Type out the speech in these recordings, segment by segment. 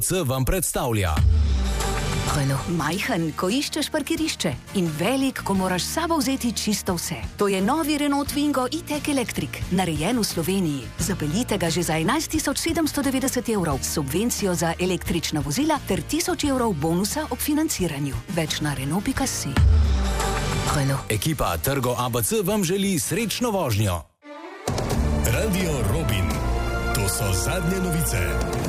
ABC vam predstavlja. Renault. Majhen, ko iščeš parkirišče, in velik, ko moraš s sabo vzeti čisto vse. To je novi Renault Twingo E-Tech Electric, narejen v Sloveniji. Zapeljite ga že za 11.790 €, subvencijo za električna vozila ter 1000 € bonusa ob financiranju. Več na Renault.si. Renault. Ekipa Trgo ABC vam želi srečno vožnjo. Radio Robin. To so zadnje novice.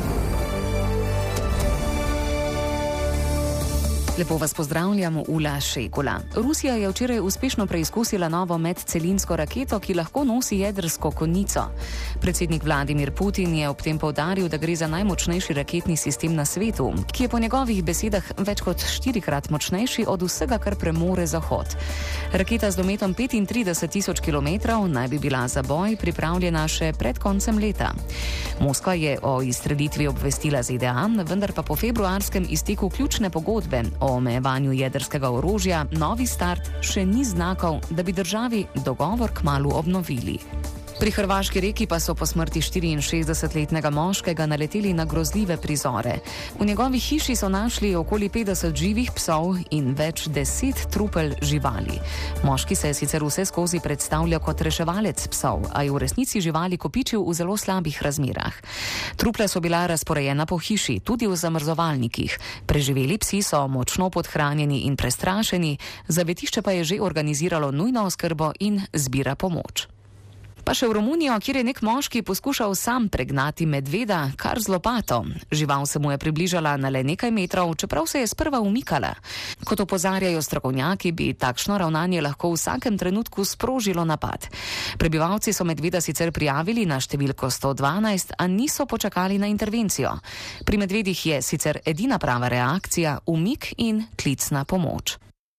Lepo vas pozdravljam, Ula Šekula. Rusija je včeraj uspešno preizkusila novo medcelinsko raketo, ki lahko nosi jedrsko konico. Predsednik Vladimir Putin je ob tem poudaril, da gre za najmočnejši raketni sistem na svetu, ki je po njegovih besedah več kot 4-krat močnejši od vsega, kar premore Zahod. Raketa z dometom 35.000 km naj bi bila za boj pripravljena še pred koncem leta. Moskva je o izstrelitvi obvestila ZDA, vendar pa po februarskem izteku ključne pogodbe o omejevanju jedrskega orožja novi start še ni znakov, da bi državi dogovor kmalu obnovili. Pri hrvaški Reki pa so po smrti 64-letnega moškega naleteli na grozljive prizore. V njegovi hiši so našli okoli 50 živih psov in več 10 trupel živali. Moški se je sicer vse skozi predstavljal kot reševalec psov, a je v resnici živali kopičil v zelo slabih razmerah. Trupla so bila razporejena po hiši, tudi v zamrzovalnikih. Preživeli psi so močno podhranjeni in prestrašeni, zavetišče pa je že organiziralo nujno oskrbo in zbira pomoč. Pa še v Romunijo, kjer je nek moški poskušal sam pregnati medveda kar z lopato. Žival se mu je približala na le nekaj metrov, čeprav se je sprva umikala. Kot opozarjajo strokovnjaki, bi takšno ravnanje lahko v vsakem trenutku sprožilo napad. Prebivalci so medveda sicer prijavili na številko 112, a niso počakali na intervencijo. Pri medvedih je sicer edina prava reakcija umik in klic na pomoč.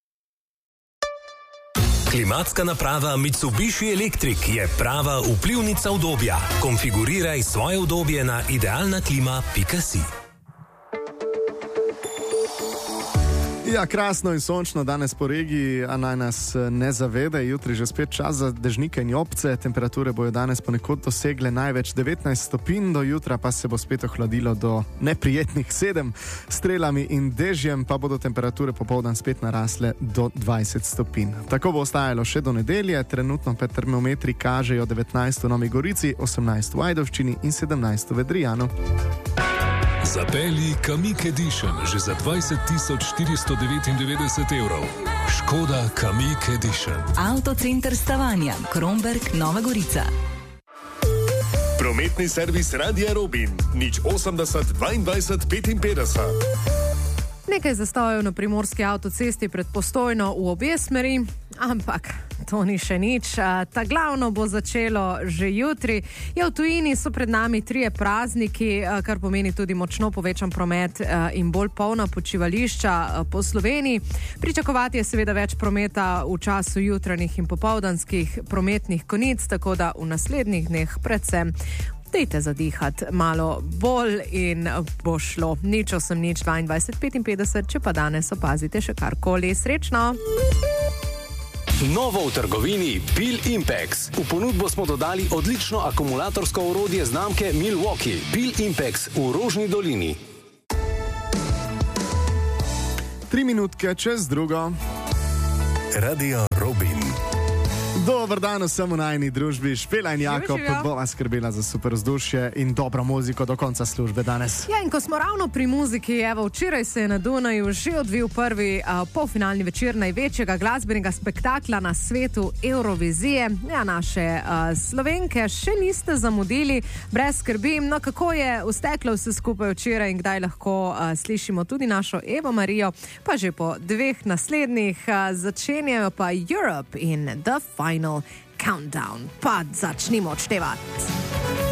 Klimatska naprava Mitsubishi Electric je prava vplivnica udobja. Konfiguriraj svoje udobje na idealnaklima.si. Ja, krasno in sončno danes po regiji, a naj nas ne zavede. Jutri že spet čas za dežnike in jopce. Temperature bojo danes ponekod dosegle največ 19 stopinj, do jutra pa se bo spet ohladilo do neprijetnih 7. Strelami in dežjem pa bodo temperature popoldan spet narasle do 20 stopinj. Tako bo ostajalo še do nedelje. Trenutno pa termometri kažejo 19 v Novi Gorici, 18 v Ajdovščini in 17 v Vedrijanu. Zapelji Kamiq Edition že za 20.499 €. Škoda Kamiq Edition. Avtocenter Stavanja, Kromberk, Nova Gorica. Prometni servis Radia Robin. 080 22 55. Nekaj zastojev na primorski avtocesti pred Postojno v obe smeri, ampak to ni še nič. Ta glavno bo začelo že jutri. Ja, v tujini so pred nami 3 prazniki, kar pomeni tudi močno povečan promet in bolj polna počivališča po Sloveniji. Pričakovati je seveda več prometa v času jutranjih in popoldanskih prometnih konic, tako da v naslednjih dneh predvsem dajte zadihati malo bolj in bo šlo. 080 22 55, če pa danes opazite še karkoli. Srečno! Novo v trgovini Bil Impex. V ponudbo smo dodali odlično akumulatorsko orodje znamke Milwaukee. Bil Impex v Rožni dolini. 3 minutke čez drugo. Radio Robin. Dober dan vsem v najni družbi. Špela in Jakob bova skrbela za super vzdušje in dobro muziko do konca službe danes. Ja, in ko smo ravno pri muziki, evo, včeraj se je na Dunaju že odvil prvi polfinalni večer največjega glasbenega spektakla na svetu, Eurovizije. Ja, naše Slovenke še niste zamudili, brez skrbi. No, kako je usteklo vse skupaj včeraj in kdaj lahko slišimo tudi našo Evo Marijo, pa že po 2 naslednjih. Začenjajo pa Europe in The Final Countdown. Pa začnimo odštevati.